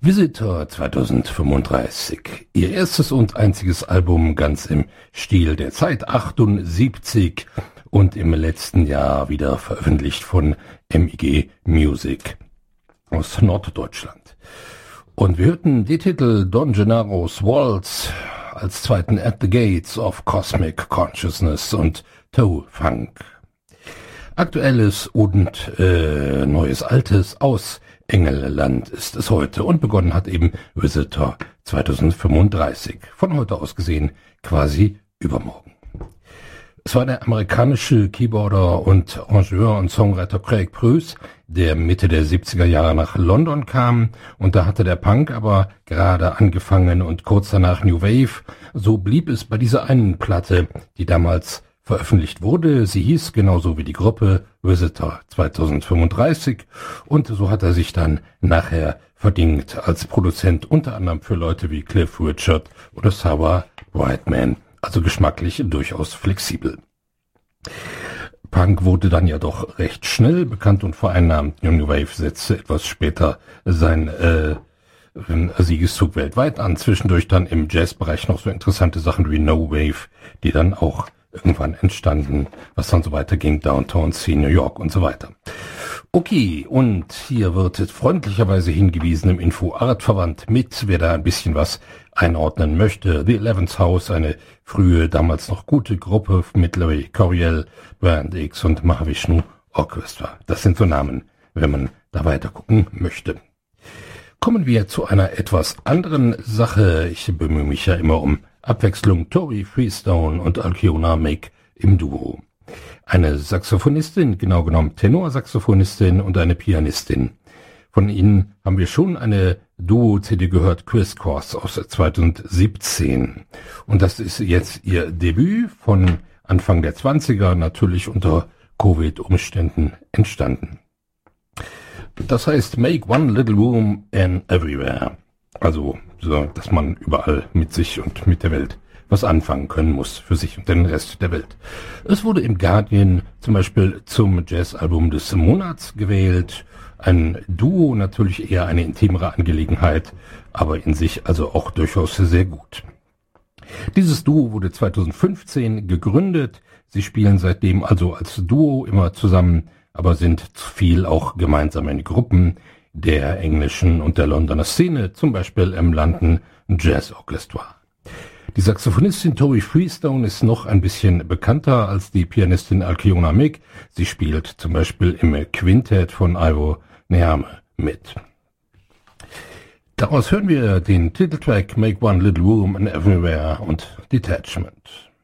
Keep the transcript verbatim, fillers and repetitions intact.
Visitor zweitausendfünfunddreißig, ihr erstes und einziges Album ganz im Stil der Zeit, achtundsiebzig und im letzten Jahr wieder veröffentlicht von M I G Music aus Norddeutschland. Und wir hörten die Titel Don Gennaro's Waltz, als zweiten At the Gates of Cosmic Consciousness und Toe Funk. Aktuelles und äh, neues Altes aus Engelland ist es heute und begonnen hat eben Visitor zweitausendfünfunddreißig. Von heute aus gesehen quasi übermorgen. Es war der amerikanische Keyboarder und Arrangeur und Songwriter Craig Pruess, der Mitte der siebziger Jahre nach London kam, und da hatte der Punk aber gerade angefangen und kurz danach New Wave. So blieb es bei dieser einen Platte, die damals veröffentlicht wurde. Sie hieß genauso wie die Gruppe Visitor zweitausendfünfunddreißig, und so hat er sich dann nachher verdingt als Produzent unter anderem für Leute wie Cliff Richard oder Sarah Brightman, also geschmacklich durchaus flexibel. Punk wurde dann ja doch recht schnell bekannt und vereinnahmt. New Wave setzte etwas später sein äh, Siegeszug weltweit an. Zwischendurch dann im Jazzbereich noch so interessante Sachen wie No Wave, die dann auch irgendwann entstanden, was dann so weiterging, Downtown Sea, New York und so weiter. Okay, und hier wird freundlicherweise hingewiesen im Info Artverband mit, wer da ein bisschen was einordnen möchte. The Eleventh House, eine frühe, damals noch gute Gruppe mit Larry Coryell, Brand X und Mahavishnu Orchestra. Das sind so Namen, wenn man da weiter gucken möchte. Kommen wir zu einer etwas anderen Sache. Ich bemühe mich ja immer um Abwechslung. Tori Freestone und Alkiona Make im Duo. Eine Saxophonistin, genau genommen Tenorsaxophonistin und eine Pianistin. Von ihnen haben wir schon eine Duo-C D gehört, Crisscross aus zweitausendsiebzehn. Und das ist jetzt ihr Debüt von Anfang der zwanziger, natürlich unter Covid-Umständen entstanden. Das heißt Make One Little Room and Everywhere. Also, so, dass man überall mit sich und mit der Welt was anfangen können muss, für sich und den Rest der Welt. Es wurde im Guardian zum Beispiel zum Jazzalbum des Monats gewählt. Ein Duo, natürlich eher eine intimere Angelegenheit, aber in sich also auch durchaus sehr gut. Dieses Duo wurde zweitausendfünfzehn gegründet. Sie spielen seitdem also als Duo immer zusammen, aber sind viel auch gemeinsam in Gruppen der englischen und der Londoner Szene, zum Beispiel im London Jazz Orchestra. Die Saxophonistin Tori Freestone ist noch ein bisschen bekannter als die Pianistin Alkiona Make. Sie spielt zum Beispiel im Quintett von Ivo Nehame mit. Daraus hören wir den Titeltrack Make One Little Room and Everywhere und Detachment.